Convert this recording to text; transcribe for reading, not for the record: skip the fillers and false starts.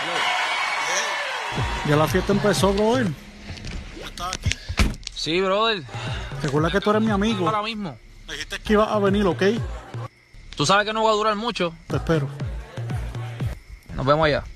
Ya la fiesta empezó, brother. ¿Estás aquí? Sí, brother. Recuerda que tú eres mi amigo. Ahora mismo. Me dijiste que ibas a venir, ¿ok? Tú sabes que no va a durar mucho. Te espero. Nos vemos allá.